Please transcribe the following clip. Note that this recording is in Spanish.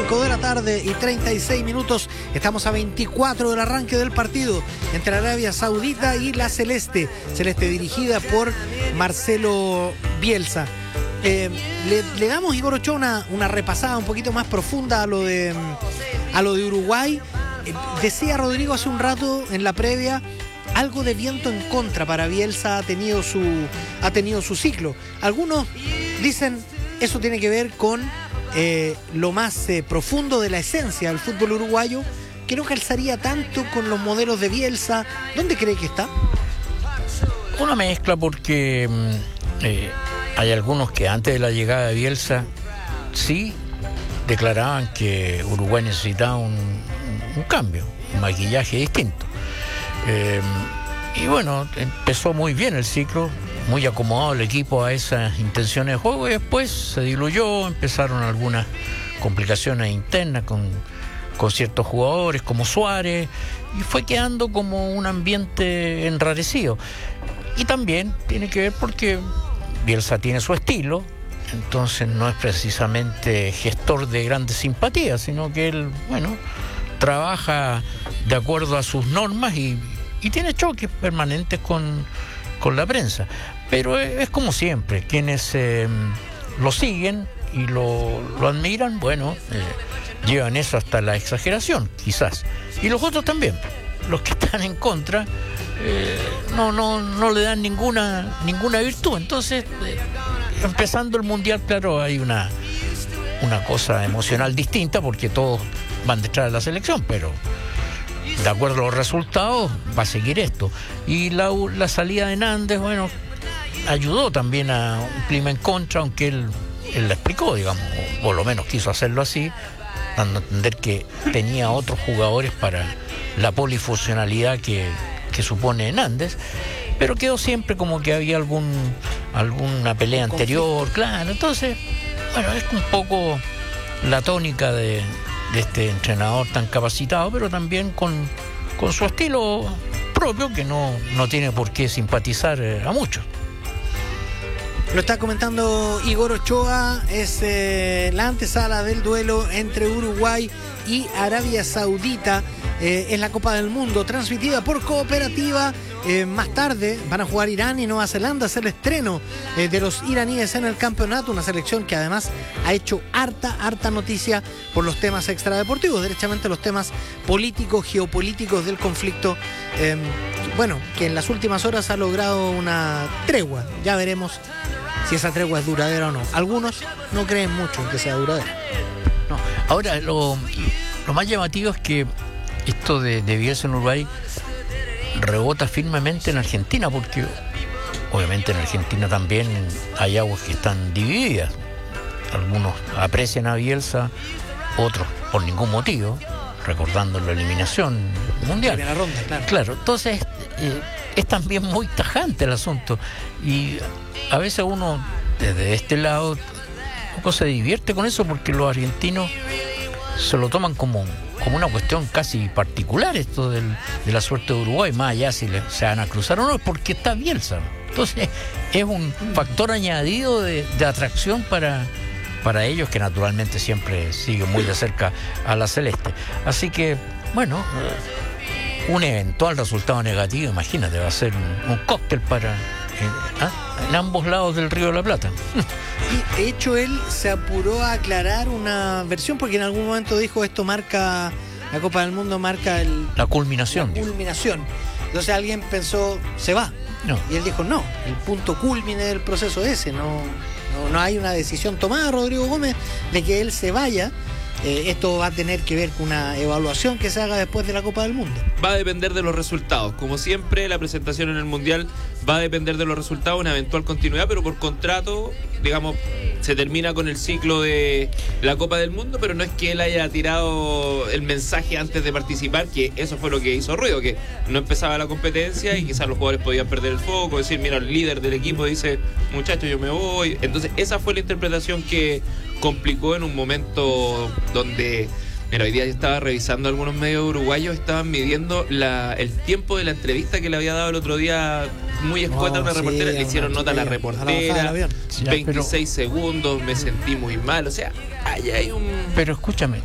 5 de la tarde y 36 minutos. Estamos a 24 del arranque del partido entre Arabia Saudita y la Celeste. Celeste dirigida por Marcelo Bielsa. Le damos, Igor Ochoa, una repasada un poquito más profunda a lo de Uruguay. Decía Rodrigo hace un rato en la previa, algo de viento en contra para Bielsa ha tenido su ciclo. Algunos dicen eso tiene que ver con lo más profundo de la esencia del fútbol uruguayo, que no calzaría tanto con los modelos de Bielsa. ¿Dónde cree que está? Una mezcla, porque hay algunos que antes de la llegada de Bielsa sí declaraban que Uruguay necesitaba un cambio, un maquillaje distinto. Y bueno, empezó muy bien el ciclo, muy acomodado el equipo a esas intenciones de juego, y después se diluyó, empezaron algunas complicaciones internas con ciertos jugadores como Suárez, y fue quedando como un ambiente enrarecido. Y también tiene que ver porque Bielsa tiene su estilo, entonces no es precisamente gestor de grandes simpatías, sino que él, bueno, trabaja de acuerdo a sus normas y tiene choques permanentes con la prensa. Pero es como siempre, quienes lo siguen y lo admiran, bueno, llevan eso hasta la exageración, quizás. Y los otros también, los que están en contra, no le dan ninguna virtud. Entonces, empezando el Mundial, claro, hay una cosa emocional distinta, porque todos van detrás de la selección, pero de acuerdo a los resultados va a seguir esto. Y la salida de Nández, bueno, ayudó también a un clima en contra, aunque él la explicó, digamos, o por lo menos quiso hacerlo así, dando a entender que tenía otros jugadores para la polifuncionalidad que supone Nández, pero quedó siempre como que había alguna pelea anterior, claro. Entonces, bueno, es un poco la tónica de este entrenador tan capacitado, pero también con su estilo propio, que no tiene por qué simpatizar a muchos. Lo está comentando Igor Ochoa, es la antesala del duelo entre Uruguay y Arabia Saudita en la Copa del Mundo, transmitida por Cooperativa. Más tarde van a jugar Irán y Nueva Zelanda, es el estreno de los iraníes en el campeonato, una selección que además ha hecho harta noticia por los temas extradeportivos, derechamente los temas políticos, geopolíticos del conflicto, bueno, que en las últimas horas ha logrado una tregua. Ya veremos si esa tregua es duradera o no. Algunos no creen mucho en que sea duradera. No. Ahora, lo más llamativo es que esto de Bielsa en Uruguay rebota firmemente en Argentina, porque obviamente en Argentina también hay aguas que están divididas. Algunos aprecian a Bielsa, otros por ningún motivo, recordando la eliminación mundial. La ronda, claro. Claro, entonces es también muy tajante el asunto, y a veces uno desde este lado un poco se divierte con eso, porque los argentinos se lo toman como una cuestión casi particular, esto de la suerte de Uruguay, más allá si se van a cruzar o no, porque está Bielsa. Entonces es un factor añadido de atracción para ellos, que naturalmente siempre siguen muy de cerca a la Celeste. Así que, bueno, un eventual resultado negativo, imagínate, va a ser un cóctel en ambos lados del Río de la Plata. Y de hecho él se apuró a aclarar una versión, porque en algún momento dijo esto marca, la Copa del Mundo marca la culminación. Entonces alguien pensó, se va. No. Y él dijo, no, el punto culmine del proceso es ese, no hay una decisión tomada, Rodrigo Gómez, de que él se vaya. Esto va a tener que ver con una evaluación que se haga después de la Copa del Mundo. Va a depender de los resultados. Como siempre, la presentación en el Mundial va a depender de los resultados, una eventual continuidad, pero por contrato, digamos, se termina con el ciclo de la Copa del Mundo, pero no es que él haya tirado el mensaje antes de participar, que eso fue lo que hizo ruido, que no empezaba la competencia y quizás los jugadores podían perder el foco, decir, mira, el líder del equipo dice, muchachos, yo me voy. Entonces, esa fue la interpretación que complicó en un momento donde, mira, hoy día yo estaba revisando algunos medios uruguayos, estaban midiendo el tiempo de la entrevista que le había dado el otro día, muy escueta, una reportera, le hicieron nota a la reportera, 26 segundos, me sentí muy mal, o sea, ahí hay un... Pero escúchame,